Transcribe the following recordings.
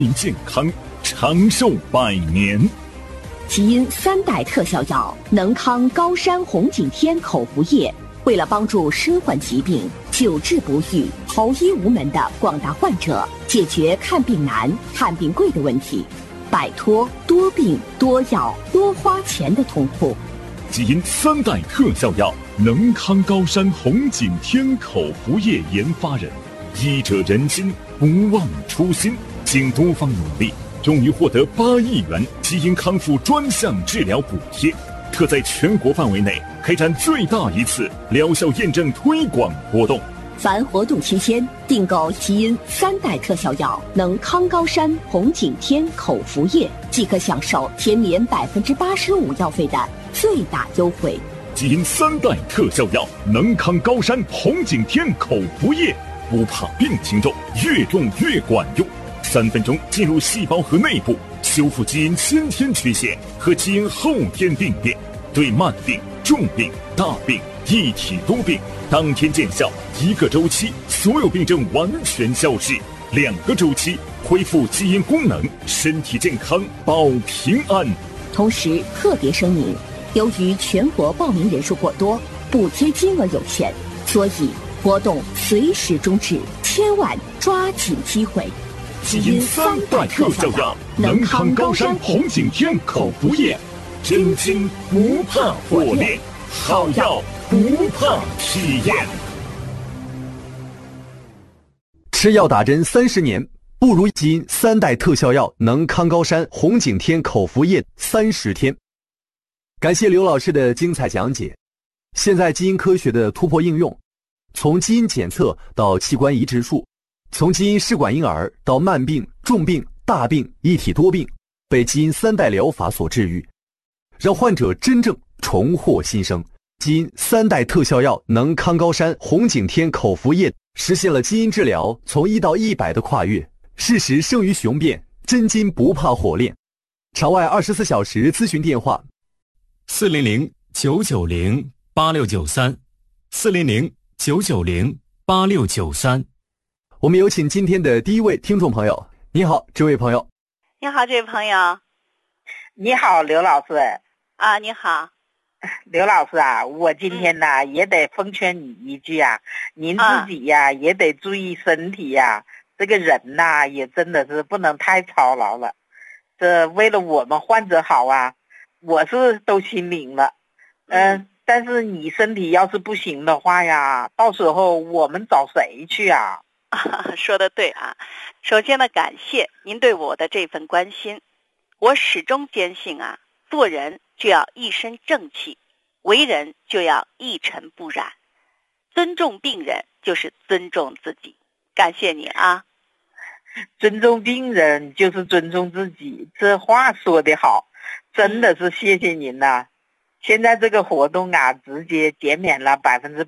健康长寿100年。 基因3代特效药能康高山红景天口服液，为了帮助身患疾病、久治不愈、求医无门的广大患者解决看病难、看病贵的问题，摆脱多病多药多花钱的痛苦。 基因3代特效药能康高山红景天口服液研发人，医者仁心，不忘初心，经多方努力，终于获得8亿元基因康复专项治疗补贴，特在全国范围内开展最大一次疗效验证推广活动。 凡活动期间订购基因3代特效药能康高山红景天口服液，即可享受全年85%药费的最大优惠。 基因3代特效药能康高山红景天口服液，不怕病情重，越重越管用。3分钟进入细胞核内部，修复基因先天缺陷和基因后天病变，对慢病、重病、大病、一体多病当天见效，1个周期所有病症完全消失，2个周期恢复基因功能，身体健康保平安。 同时特别声明，由于全国报名人数过多，补贴金额有限，所以活动随时终止，千万抓紧机会。 基因3代特效药能康高山红景天口服液，真金不怕火炼，好药不怕体验。 吃药打针30年，不如基因3代特效药能康高山红景天口服液30天。感谢刘老师的精彩讲解。现在基因科学的突破应用，从基因检测到器官移植术，从基因试管婴儿到慢病、重病、大病、一体多病，被基因3代疗法所治愈，让患者真正重获新生。基因3代特效药能康高山红景天口服液实现了基因治疗从1到100的跨越，事实胜于雄辩，真金不怕火炼。场外24小时咨询电话 400-990-8693，400-990-8693。 我们有请今天的第一位听众朋友。你好，这位朋友。 你好，这位朋友。 你好，刘老师。 啊，你好。 刘老师啊，我今天呢、也得奉劝你一句啊，您自己呀、也得注意身体呀。这个人呐、也真的是不能太操劳了。这为了我们患者好啊，我是都心领了。但是你身体要是不行的话呀，到时候我们找谁去啊？ 说得对啊。首先呢，感谢您对我的这份关心。我始终坚信啊，做人就要一身正气，为人就要一尘不染。尊重病人就是尊重自己。感谢你啊。 尊重病人就是尊重自己，这话说得好，真的是谢谢您呐。现在这个活动啊，直接减免了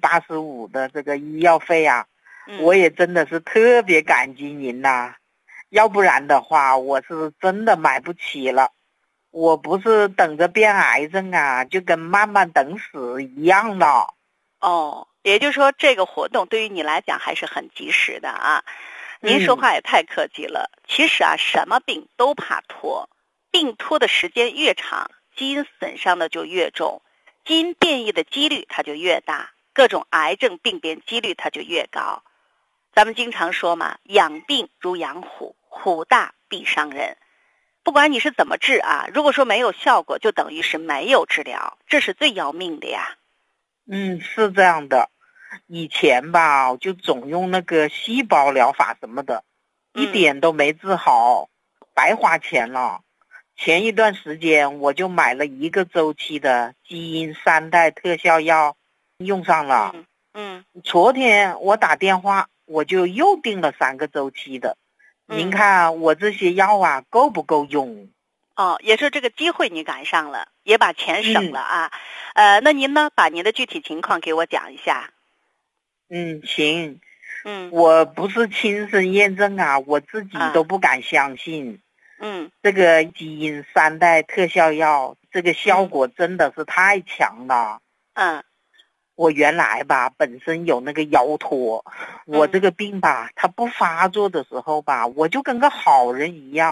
85%的这个医药费啊，我也真的是特别感激您呐。要不然的话，我是真的买不起了。我不是等着变癌症啊，就跟慢慢等死一样了。 哦，也就是说这个活动对于你来讲还是很及时的啊。您说话也太客气了。其实啊，什么病都怕拖，病拖的时间越长，基因损伤的就越重，基因变异的几率它就越大，各种癌症病变几率它就越高。咱们经常说嘛，养病如养虎，虎大必伤人。不管你是怎么治啊，如果说没有效果，就等于是没有治疗，这是最要命的呀。 是这样的。以前吧，就总用那个细胞疗法什么的，一点都没治好，白花钱了。前一段时间我就买了1个周期的基因3代特效药，用上了。昨天我打电话，我就又订了3个周期的。您看我这些药啊，够不够用？ 哦，也是这个机会你赶上了，也把钱省了啊。那您呢，把您的具体情况给我讲一下。 行。我不是亲身验证啊，我自己都不敢相信。这个基因3代特效药，这个效果真的是太强了。 我原来吧本身有那个腰托，我这个病吧它不发作的时候吧，我就跟个好人一样。